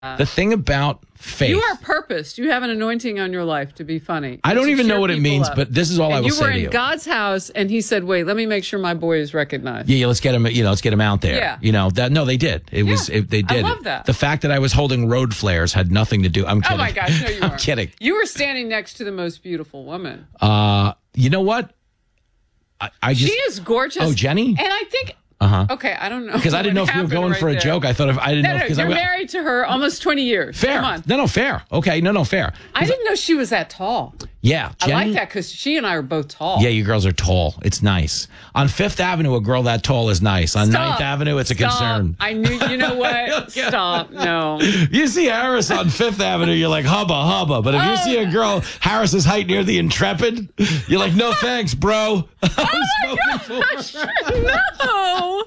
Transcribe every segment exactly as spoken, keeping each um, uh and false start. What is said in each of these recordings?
The thing about faith. You are purposed. You have an anointing on your life to be funny. I don't to even cheer know what it people means, up. but this is all and I will you say were to in you. God's house, and he said, wait, let me make sure my boy is recognized. Yeah, yeah, let's get him. You know, let's get him out there. Yeah. You know that. No, they did. It Yeah. was. It, they did. I love that. The fact that I was holding road flares had nothing to do. I'm kidding. Oh, my gosh. No, you I'm weren't. kidding. You were standing next to the most beautiful woman. Uh, you know what? I, I just. She is gorgeous. Oh, Jenny? And I think. Uh-huh. Okay, I don't know. Because I didn't know what if you were happened going right for a there. joke. I thought if I didn't No, know no, because you're I married to her almost twenty years. fair. Come on. No, no, fair. Okay, no, no, fair. I didn't know she was that tall. Yeah, I Jenny, like that because she and I are both tall. Yeah, you girls are tall. It's nice. On Fifth Avenue, a girl that tall is nice. On Stop. Ninth Avenue, it's a Stop. concern. I knew. You know what? Stop. No. You see Harris on Fifth Avenue, you're like, hubba, hubba. But if you see a girl Harris's height near the Intrepid, you're like, no thanks, bro. I'm spoken for. No.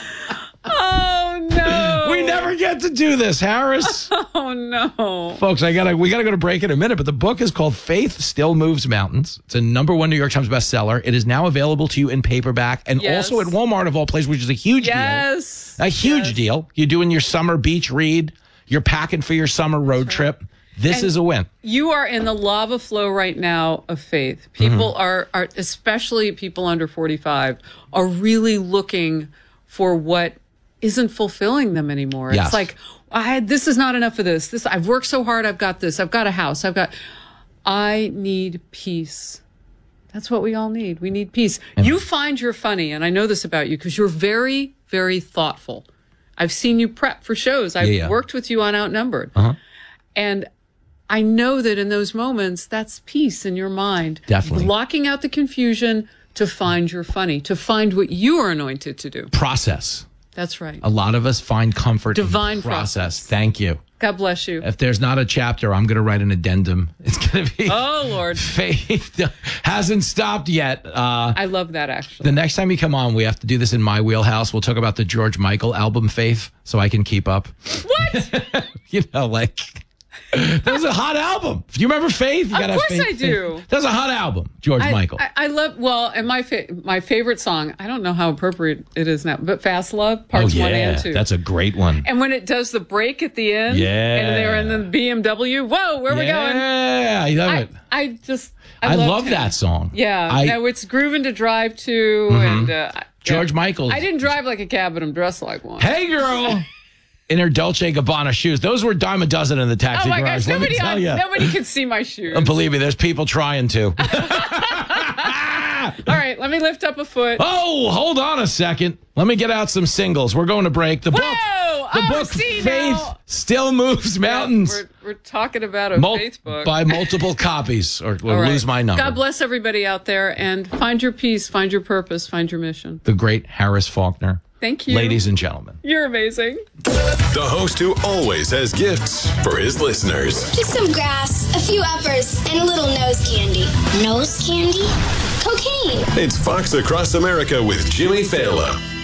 Oh no. We never get to do this, Harris. Oh no. Folks, I gotta we gotta go to break in a minute, but the book is called Faith Still Moves Mountains. It's a number one New York Times bestseller. It is now available to you in paperback and Yes. also at Walmart of all places, which is a huge Yes. deal. A huge Yes. deal. You're doing your summer beach read, you're packing for your summer road trip. This And is a win. You are in the lava flow right now of faith. People Mm-hmm. are, are, especially people under forty-five, are really looking for what isn't fulfilling them anymore. Yes. It's like, I had, this is not enough of this. This, I've worked so hard. I've got this. I've got a house. I've got, I need peace. That's what we all need. We need peace. You find you're funny, and I know this about you because you're very, very thoughtful. I've seen you prep for shows. I've Yeah, yeah. worked with you on Outnumbered. Uh-huh. And I know that in those moments, that's peace in your mind. Definitely. Blocking out the confusion to find your funny, to find what you are anointed to do. Process. That's right. A lot of us find comfort Divine in process. process. Thank you. God bless you. If there's not a chapter, I'm going to write an addendum. It's going to be Oh, Lord. Faith hasn't stopped yet. Uh, I love that, actually. the next time you come on, we have to do this in my wheelhouse. We'll talk about the George Michael album Faith so I can keep up. What? You know, like, that was a hot album. Do you remember Faith? You Of gotta have course Faith, I do. Faith. That was a hot album, George I, Michael. I, I love, well, and my fa- my favorite song, I don't know how appropriate it is now, but Fast Love, parts oh, yeah. one and two. That's a great one. And when it does the break at the end, Yeah. and they're in the B M W, whoa, where are we going? Yeah, I love I, it. I just, I, I loved love him. that song. Yeah, I, no, it's grooving to drive to, and uh, George yeah. Michael. I didn't drive like a cab, but I'm dressed like one. Hey, girl. In her Dolce Gabbana shoes. Those were a dime a dozen in the taxi Oh my garage. gosh, Let me nobody, tell you. nobody could see my shoes. Uh, Believe me, there's people trying to. All right, let me lift up a foot. Oh, hold on a second. Let me get out some singles. We're going to break. The book, Whoa! the Oh, book see, Faith now- Still Moves Mountains. We're, we're talking about a Mul- faith book. By multiple copies, or we'll All right. lose my number. God bless everybody out there, and find your peace, find your purpose, find your mission. The great Harris Faulkner. Thank you. Ladies and gentlemen. You're amazing. The host who always has gifts for his listeners. Just some grass, a few uppers, and a little nose candy. Nose candy? Cocaine. It's Fox Across America with Jimmy Fallon.